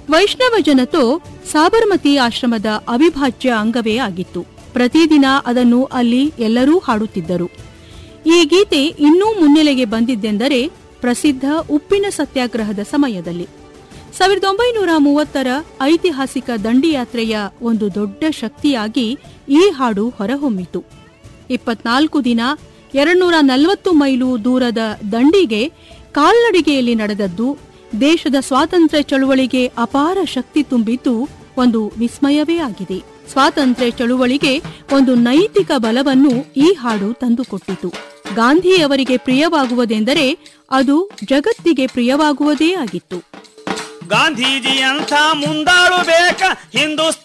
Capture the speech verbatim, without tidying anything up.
ವೈಷ್ಣವ ಜನತೋ ಸಾಬರಮತಿ ಆಶ್ರಮದ ಅವಿಭಾಜ್ಯ ಅಂಗವೇ ಆಗಿತ್ತು. ಪ್ರತಿದಿನ ಅದನ್ನು ಅಲ್ಲಿ ಎಲ್ಲರೂ ಹಾಡುತ್ತಿದ್ದರು. ಈ ಗೀತೆ ಇನ್ನೂ ಮುನ್ನೆಲೆಗೆ ಬಂದಿದ್ದೆಂದರೆ ಪ್ರಸಿದ್ಧ ಉಪ್ಪಿನ ಸತ್ಯಾಗ್ರಹದ ಸಮಯದಲ್ಲಿ. ಸಾವಿರದ ಒಂಬೈನೂರ ಮೂವತ್ತರ ಐತಿಹಾಸಿಕ ದಂಡಿಯಾತ್ರೆಯ ಒಂದು ದೊಡ್ಡ ಶಕ್ತಿಯಾಗಿ ಈ ಹಾಡು ಹೊರಹೊಮ್ಮಿತು. ಇಪ್ಪತ್ನಾಲ್ಕು ದಿನ ಎರಡ್ನೂರ ನಲವತ್ತು ಮೈಲು ದೂರದ ದಂಡಿಗೆ ಕಾಲ್ನಡಿಗೆಯಲ್ಲಿ ನಡೆದದ್ದು ದೇಶದ ಸ್ವಾತಂತ್ರ್ಯ ಚಳುವಳಿಗೆ ಅಪಾರ ಶಕ್ತಿ ತುಂಬಿದ್ದು ಒಂದು ವಿಸ್ಮಯವೇ ಆಗಿದೆ. ಸ್ವಾತಂತ್ರ್ಯ ಚಳುವಳಿಗೆ ಒಂದು ನೈತಿಕ ಬಲವನ್ನು ಈ ಹಾಡು ತಂದುಕೊಟ್ಟಿತು. ಗಾಂಧಿಯವರಿಗೆ ಪ್ರಿಯವಾಗುವುದೆಂದರೆ ಅದು ಜಗತ್ತಿಗೆ ಪ್ರಿಯವಾಗುವುದೇ ಆಗಿತ್ತು. ಗಾಂಧೀಜಿಯಂಥ ಮುಂದಾಳು ಬೇಕ ಹಿಂದೂಸ್ತಾನ